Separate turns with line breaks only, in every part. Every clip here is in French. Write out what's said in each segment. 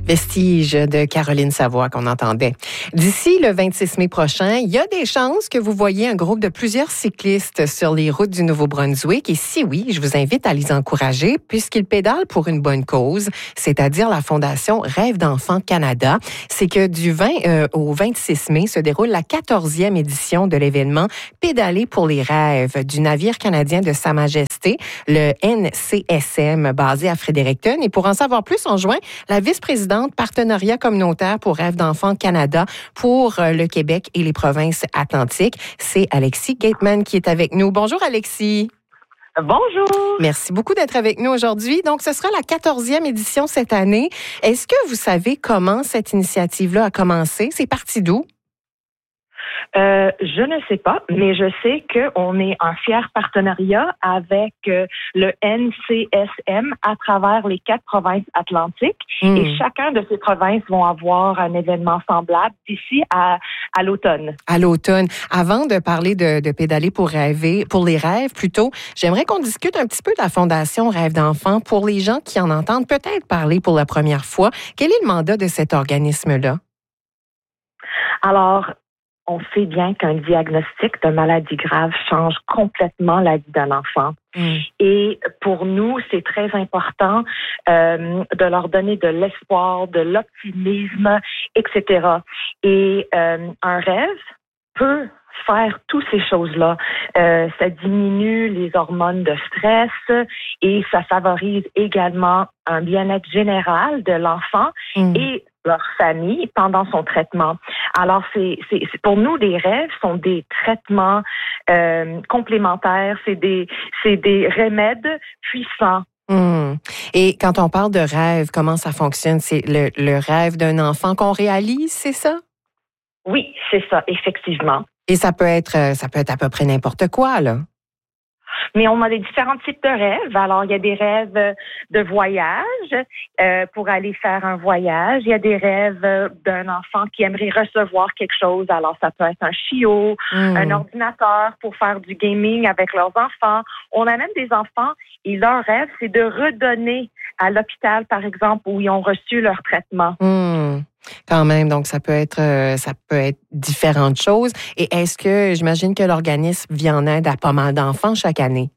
Vestige de Caroline Savoie qu'on entendait. D'ici le 26 mai prochain, il y a des chances que vous voyez un groupe de plusieurs cyclistes sur les routes du Nouveau-Brunswick. Et si oui, je vous invite à les encourager puisqu'ils pédalent pour une bonne cause, c'est-à-dire la Fondation Rêve d'enfants Canada. C'est que du 20 au 26 mai se déroule la 14e édition de l'événement Pédaler pour les rêves du navire canadien de Sa Majesté, le NCSM, basé à Fredericton. Et pour en savoir plus, on joint la vice-présidente partenariat communautaire pour Rêve d'enfants Canada pour le Québec et les provinces atlantiques. C'est Alexis Gateman qui est avec nous. Bonjour Alexis.
Bonjour.
Merci beaucoup d'être avec nous aujourd'hui. Donc, ce sera la 14e édition cette année. Est-ce que vous savez comment cette initiative-là a commencé? C'est parti d'où?
Je ne sais pas, mais je sais qu'on est un fier partenariat avec le NCSM à travers les 4 provinces atlantiques. Et chacun de ces provinces vont avoir un événement semblable d'ici à l'automne.
À l'automne. Avant de parler de pédaler pour rêver, pour les rêves plutôt, j'aimerais qu'on discute un petit peu de la Fondation Rêve d'enfants pour les gens qui en entendent peut-être parler pour la première fois. Quel est le mandat de cet organisme-là?
Alors, on sait bien qu'un diagnostic de maladie grave change complètement la vie d'un enfant. Et pour nous, c'est très important de leur donner de l'espoir, de l'optimisme, etc. Et un rêve peut faire toutes ces choses-là. Ça diminue les hormones de stress et ça favorise également un bien-être général de l'enfant et leur famille pendant son traitement. Alors, c'est pour nous, des rêves sont des traitements complémentaires, c'est des remèdes puissants.
Et quand on parle de rêve, comment ça fonctionne? C'est le rêve d'un enfant qu'on réalise, c'est ça?
Oui, c'est ça, effectivement.
Et ça peut être à peu près n'importe quoi, là.
Mais on a des différents types de rêves. Alors, il y a des rêves de voyage pour aller faire un voyage. Il y a des rêves d'un enfant qui aimerait recevoir quelque chose. Alors, ça peut être un chiot, un ordinateur pour faire du gaming avec leurs enfants. On a même des enfants et leur rêve, c'est de redonner à l'hôpital, par exemple, où ils ont reçu leur traitement.
Quand même, donc ça peut être différentes choses. Et est-ce que, j'imagine que l'organisme vient en aide à pas mal d'enfants chaque année?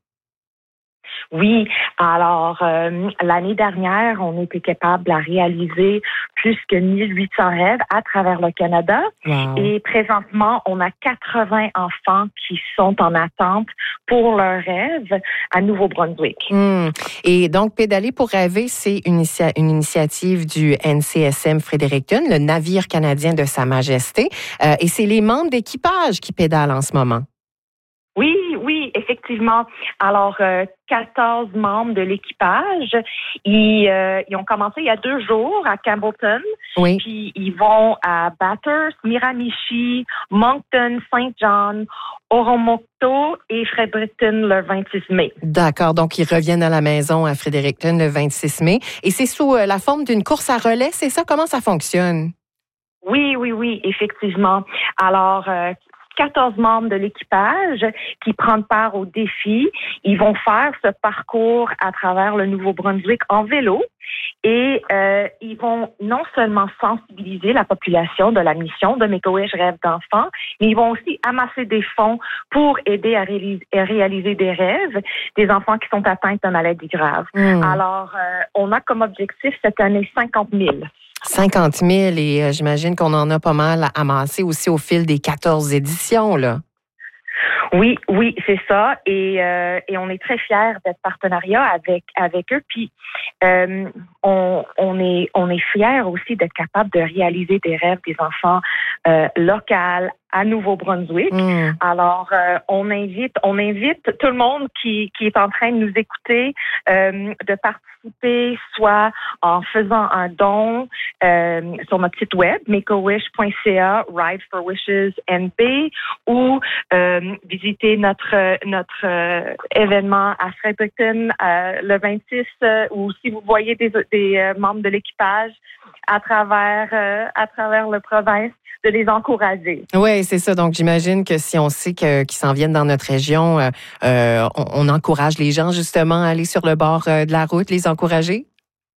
Oui, alors l'année dernière, on était capable de réaliser plus que 1800 rêves à travers le Canada.
Wow.
Et présentement, on a 80 enfants qui sont en attente pour leurs rêves à Nouveau-Brunswick.
Et donc, Pédaler pour rêver, c'est une initiative du NCSM Fredericton, le navire canadien de Sa Majesté. Et c'est les membres d'équipage qui pédalent en ce moment.
Oui, effectivement. Alors, 14 membres de l'équipage, ils ont commencé il y a 2 jours à Campbellton.
Oui.
Puis ils vont à Bathurst, Miramichi, Moncton, Saint John, Oromocto et Fredericton le 26 mai.
D'accord. Donc, ils reviennent à la maison à Fredericton le 26 mai. Et c'est sous la forme d'une course à relais, c'est ça? Comment ça fonctionne?
Oui, effectivement. Alors, 14 membres de l'équipage qui prennent part au défi. Ils vont faire ce parcours à travers le Nouveau-Brunswick en vélo et ils vont non seulement sensibiliser la population de la mission de Make-A-Wish Rêve d'enfants, mais ils vont aussi amasser des fonds pour aider à réaliser des rêves des enfants qui sont atteints de maladies graves. Alors, on a comme objectif cette année 50 000.
50 000 et j'imagine qu'on en a pas mal amassé aussi au fil des 14 éditions, là.
Oui, c'est ça. Et on est très fiers d'être partenariat avec eux. Puis on est fiers aussi d'être capable de réaliser des rêves des enfants locaux à Nouveau-Brunswick. Alors on invite tout le monde qui est en train de nous écouter de participer, soit en faisant un don sur notre site web makeawish.ca, Ride for Wishes NB, ou visiter notre événement à Fredericton le 26, ou si vous voyez des membres de l'équipage à travers le province, de les encourager.
Oui, c'est ça. Donc, j'imagine que si on sait qu'ils s'en viennent dans notre région, on encourage les gens justement à aller sur le bord de la route, les encourager?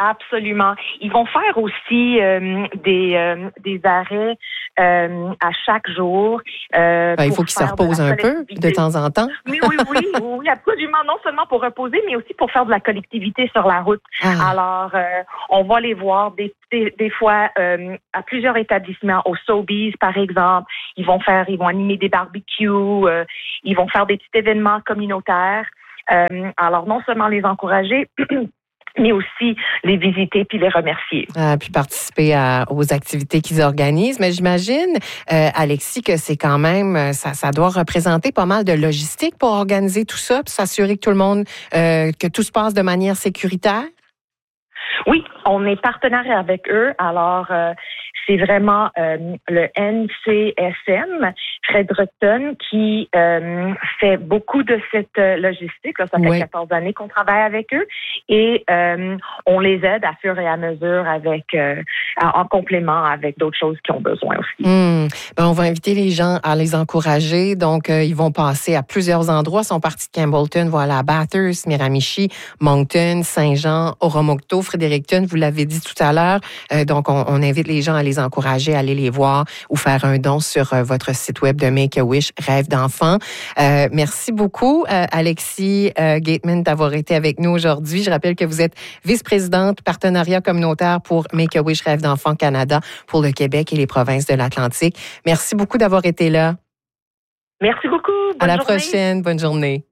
Absolument. Ils vont faire aussi des arrêts à chaque jour.
Il faut qu'ils se reposent un peu de temps en temps.
Oui, absolument. Non seulement pour reposer, mais aussi pour faire de la collectivité sur la route. Alors, on va les voir des fois à plusieurs établissements, au Sobeys par exemple. Ils vont animer des barbecues, ils vont faire des petits événements communautaires. Alors, non seulement les encourager, mais aussi les visiter puis les remercier.
Puis participer aux activités qu'ils organisent. Mais j'imagine, Alexis, que c'est quand même, ça doit représenter pas mal de logistique pour organiser tout ça, puis s'assurer que tout le monde, que tout se passe de manière sécuritaire?
Oui, on est partenaire avec eux. Alors, c'est vraiment le NCSM, Fredericton, qui fait beaucoup de cette logistique. Là, ça fait 14 années qu'on travaille avec eux et on les aide à fur et à mesure en complément avec d'autres choses qu'ils ont besoin aussi.
On va inviter les gens à les encourager. Donc, ils vont passer à plusieurs endroits. Ils sont partis de Campbellton, voilà, à Bathurst, Miramichi, Moncton, Saint-Jean, Oromocto, Fredericton, vous l'avez dit tout à l'heure. Donc, on invite les gens à les encourager, à aller les voir ou faire un don sur votre site web de Make-A-Wish, Rêve d'enfant. Merci beaucoup, Alexis Gateman, d'avoir été avec nous aujourd'hui. Je rappelle que vous êtes vice-présidente partenariat communautaire pour Make-A-Wish, Rêve d'enfant Canada pour le Québec et les provinces de l'Atlantique. Merci beaucoup d'avoir été là.
Merci beaucoup.
À la prochaine. Bonne journée.